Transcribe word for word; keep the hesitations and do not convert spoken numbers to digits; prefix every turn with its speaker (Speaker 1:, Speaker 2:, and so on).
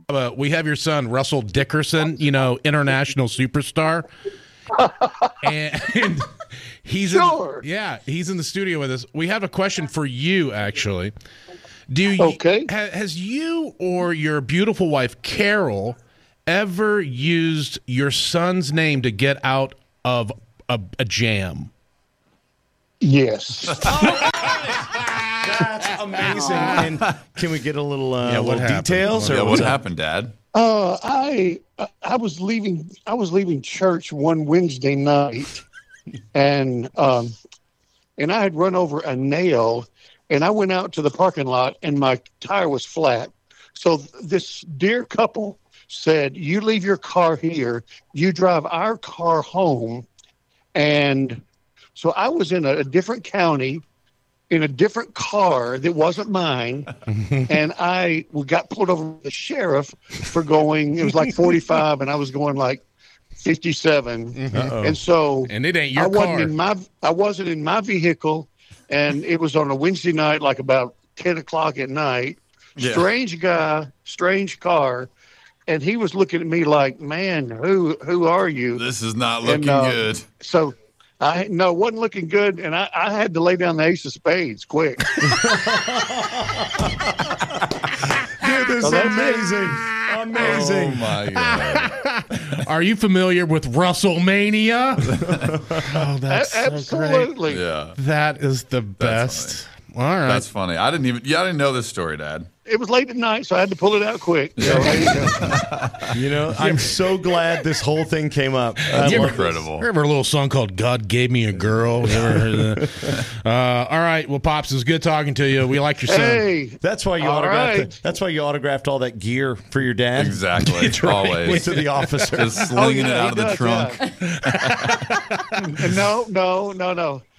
Speaker 1: Uh, we have your son, Russell Dickerson, you know, international superstar. and, and he's
Speaker 2: sure.
Speaker 1: in, yeah, he's in the studio with us. We have a question for you, actually. Do you,
Speaker 2: okay.
Speaker 1: ha, has you or your beautiful wife, Carol, ever used your son's name to get out of a, a jam?
Speaker 2: Yes.
Speaker 3: That's amazing. And can we get a little, uh,
Speaker 1: Yeah, what
Speaker 3: little
Speaker 1: happened?
Speaker 3: details?
Speaker 4: Yeah,
Speaker 3: Or
Speaker 4: what
Speaker 3: what's up?
Speaker 4: happened, Dad?
Speaker 2: Uh, I I was leaving I was leaving church one Wednesday night, and um, and I had run over a nail, and I went out to the parking lot, and my tire was flat. So this dear couple said, "You leave your car here. You drive our car home," and so I was in a, a different county, in a different car that wasn't mine, and I got pulled over with the sheriff for going, it was like forty-five, and I was going like fifty-seven.
Speaker 1: Uh-oh.
Speaker 2: And so
Speaker 1: And it ain't your
Speaker 2: I wasn't
Speaker 1: car.
Speaker 2: in my I wasn't in my vehicle, and it was on a Wednesday night, like about ten o'clock at night.
Speaker 4: Yeah.
Speaker 2: Strange guy, strange car, and he was looking at me like, "Man, who who are you?"
Speaker 4: This is not looking
Speaker 2: And, uh,
Speaker 4: good.
Speaker 2: So I no, it wasn't looking good, and I, I had to lay down the ace of spades quick.
Speaker 3: Dude, this is
Speaker 2: So that's it.
Speaker 3: amazing. Amazing.
Speaker 4: Oh, my God.
Speaker 1: Are you familiar with WrestleMania? Oh, that's
Speaker 2: A-
Speaker 1: so great.
Speaker 2: absolutely.
Speaker 4: Yeah,
Speaker 1: That is the best. All right.
Speaker 4: that's funny. I didn't even, yeah, I didn't know this story, Dad.
Speaker 2: It was late at night, so I had to pull it out quick. So there you go.
Speaker 3: You know, I'm so glad this whole thing came up. I
Speaker 4: That's
Speaker 3: love
Speaker 4: incredible.
Speaker 1: Remember a little song called "God Gave Me a Girl"? You ever heard of that? Uh, all right. Well, Pops, it was good talking to you. We like your son.
Speaker 2: Hey,
Speaker 3: That's why you
Speaker 2: All
Speaker 3: autographed.
Speaker 2: right.
Speaker 3: The, that's why you autographed all that gear for your dad.
Speaker 4: Exactly.
Speaker 3: Went
Speaker 4: Always.
Speaker 3: to the officer.
Speaker 4: Just slinging
Speaker 2: Oh, yeah,
Speaker 4: it out of
Speaker 2: he
Speaker 4: the
Speaker 2: does,
Speaker 4: trunk.
Speaker 2: yeah. no, no, no, no.